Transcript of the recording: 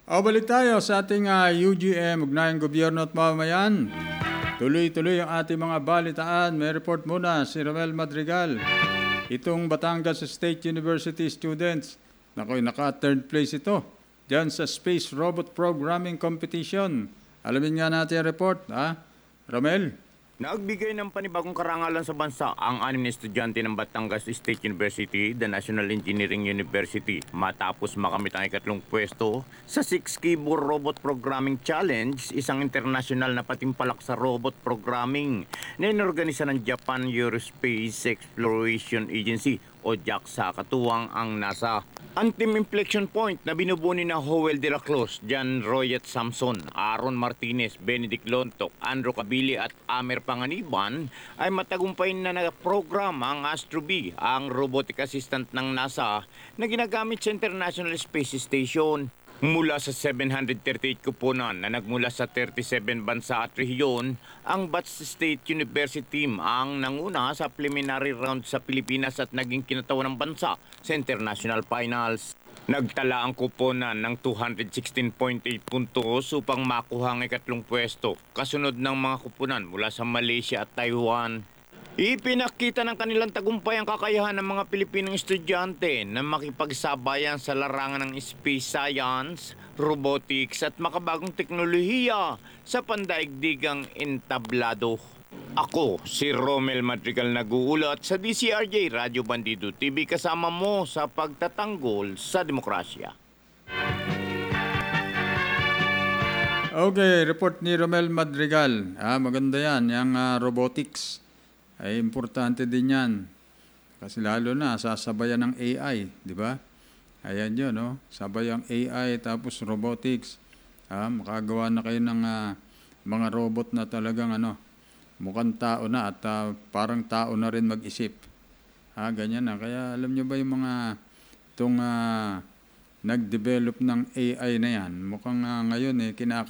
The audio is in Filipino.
O balik tayo sa ating UGM, Ugnayang Gobyerno at Mamamayan. Tuloy-tuloy ang ating mga balitaan. May report muna si Romel Madrigal. Itong Batangas State University students, naka-third place ito diyan sa Space Robot Programming Competition. Alamin nga natin ang report, Romel? Nagbigay ng panibagong karangalan sa bansa ang 6 na estudyante ng Batangas State University, the National Engineering University, matapos makamit ang ikatlong pwesto sa 6 Keyboard Robot Programming Challenge, isang international na patimpalak sa robot programming na inorganisa ng Japan Aerospace Exploration Agency o JAXA katuwang ang NASA. Ang team inflection point na binubuni na Howell de la Cruz, John Royet Samson, Aaron Martinez, Benedict Lontok, Andrew Cabili at Amer Panganiban ay matagumpay na nag-program ang Astro B, ang robotic assistant ng NASA na ginagamit sa International Space Station. Mula sa 738 kuponan na nagmula sa 37 bansa at rehiyon, ang Bats State University team ang nanguna sa preliminary round sa Pilipinas at naging kinatawan ng bansa sa international finals. Nagtala ang kuponan ng 216.8 puntos upang makuha ang ikatlong pwesto, kasunod ng mga kuponan mula sa Malaysia at Taiwan. Ipinakita ng kanilang tagumpay ang kakayahan ng mga Pilipinong estudyante na makipagsabayan sa larangan ng space science, robotics at makabagong teknolohiya sa pandaigdigang entablado. Ako, si Romel Madrigal nag-uulat sa DCRJ Radyo Bandido TV kasama mo sa pagtatanggol sa demokrasya. Okay, report ni Romel Madrigal. Maganda yan, yung robotics. Ay importante din yan. Kasi lalo na, sasabayan ng AI, di ba? Ayan yun, no? Sabay ang AI tapos robotics. Makagawa na kayo ng mga robot na talagang mukhang tao na at parang tao na rin mag-isip. Ganyan na. Kaya alam nyo ba yung mga itong nag-develop ng AI na yan? Mukhang ngayon